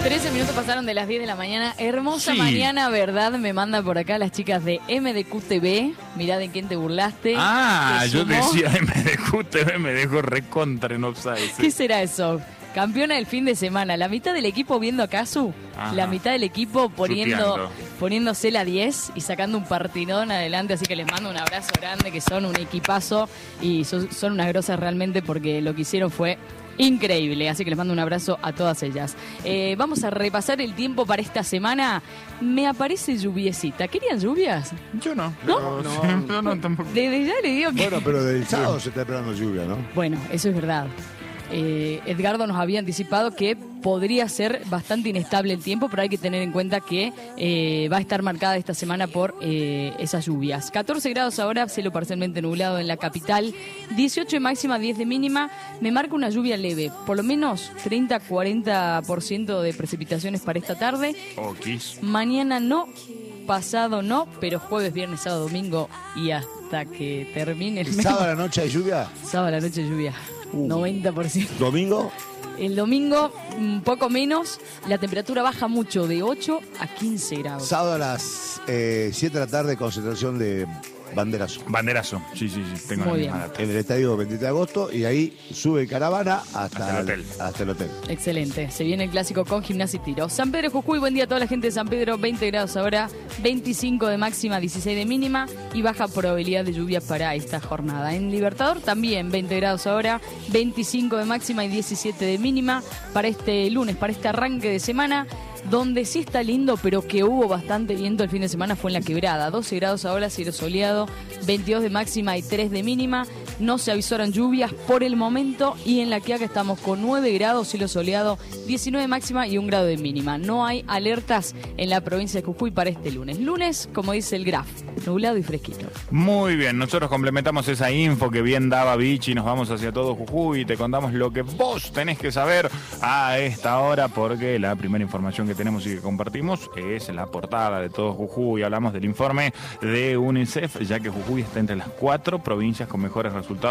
13 minutos pasaron de las 10 de la mañana. Hermosa Sí. mañana, ¿verdad? Me mandan por acá las chicas de MDQ TV. Mirá de quién te burlaste. Ah, Te yo sumó. decía MDQ TV, me dejo recontra en offside. ¿Qué será eso? Campeona del fin de semana. La mitad del equipo viendo a Casu. Ajá. La mitad del equipo Chuteando. poniéndose la 10 y sacando un partidón adelante. Así que les mando un abrazo grande, que son un equipazo y son unas grosas realmente, porque lo que hicieron fue increíble. Así que les mando un abrazo a todas ellas. Vamos a repasar el tiempo para esta semana. Me aparece lluviecita. ¿Querían lluvias? Yo no. ¿No? Yo no tampoco. Desde ya le digo que... Bueno, pero del sábado se está esperando lluvia, ¿no? Bueno, eso es verdad. Edgardo nos había anticipado que podría ser bastante inestable el tiempo, pero hay que tener en cuenta que va a estar marcada esta semana por esas lluvias. 14 grados ahora, cielo parcialmente nublado en la capital, 18 de máxima, 10 de mínima. Me marca una lluvia leve, por lo menos 30-40% de precipitaciones para esta tarde. Okis. Mañana no, pasado no, pero jueves, viernes, sábado, domingo y hasta que termine el ¿El mes. sábado a la noche hay lluvia? Sábado a la noche lluvia, 90%. ¿Domingo? El domingo, un poco menos, la temperatura baja mucho, de 8 a 15 grados. Sábado a las 7 de la tarde, concentración de banderazo. Banderazo. Sí. Tengo Muy la bien. misma data. En el estadio 23 de agosto, y ahí sube caravana Hasta el hotel. hasta el hotel. Excelente, se viene el clásico con Gimnasia y Tiro. San Pedro, Jujuy, buen día a toda la gente de San Pedro, 20 grados ahora, 25 de máxima, 16 de mínima y baja probabilidad de lluvia para esta jornada. En Libertador también 20 grados ahora, 25 de máxima y 17 de mínima para este lunes, para este arranque de semana. Donde sí está lindo, pero que hubo bastante viento el fin de semana, fue en La Quebrada. 12 grados ahora, cielo soleado, 22 de máxima y 3 de mínima. No se avisoran lluvias por el momento. Y en La Quiaca estamos con 9 grados, cielo soleado, 19 de máxima y 1 grado de mínima. No hay alertas en la provincia de Jujuy para este lunes. Lunes, como dice el graf, nublado y fresquito. Muy bien, nosotros complementamos esa info que bien daba Vichy, nos vamos hacia todo Jujuy y te contamos lo que vos tenés que saber a esta hora, porque la primera información que tenemos y que compartimos es la portada de todo Jujuy. Hablamos del informe de UNICEF, ya que Jujuy está entre las 4 provincias con mejores resultados